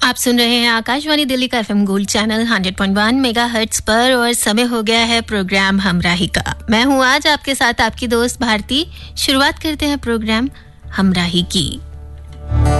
आप सुन रहे हैं आकाशवाणी दिल्ली का एफएम गोल्ड चैनल 100.1 मेगाहर्ट्ज पर और समय हो गया है प्रोग्राम हमराही का। मैं हूं आज आपके साथ आपकी दोस्त भारती। शुरुआत करते हैं प्रोग्राम हमराही की।